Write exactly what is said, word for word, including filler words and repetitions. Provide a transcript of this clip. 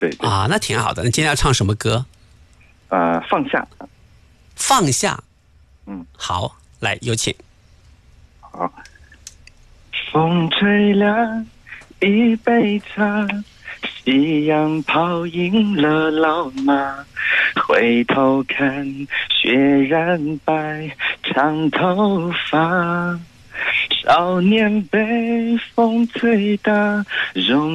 对对啊，那挺好的。那今天要唱什么歌？ 呃，放下。 放下。 嗯， 好，来有请。 好。风吹凉一杯茶，夕阳泡赢了老马，回头看雪染白长头发，少年被风吹大，容